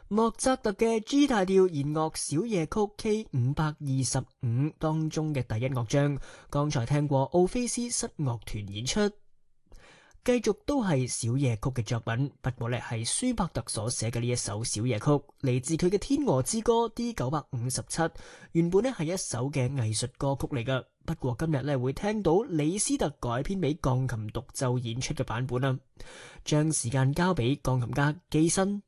莫扎特嘅 G 大調弦樂小夜曲 K525當中嘅第一樂章，剛才聽過奧菲斯室樂團演出。繼續都係小夜曲嘅作品，不過呢係舒伯特所寫嘅呢一首小夜曲，嚟自佢嘅《天鵝之歌》D957，原本呢係一首嘅藝術歌曲嚟噶。不過今日呢會聽到李斯特改編俾鋼琴獨奏演出嘅版本啦。將時間交俾鋼琴家基辛。